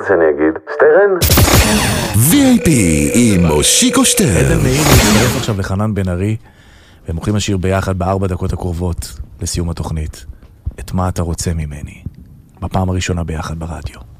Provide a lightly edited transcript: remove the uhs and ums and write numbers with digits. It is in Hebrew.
רוצה שאני אגיד? שטרן? VIP עם מושיקו שטרן. עדן מאיר מצטרף עכשיו לחנן בן ארי, והם הולכים לשיר ביחד ב4 דקות הקרובות לסיום התוכנית. את מה אתה רוצה ממני? בפעם הראשונה ביחד ברדיו.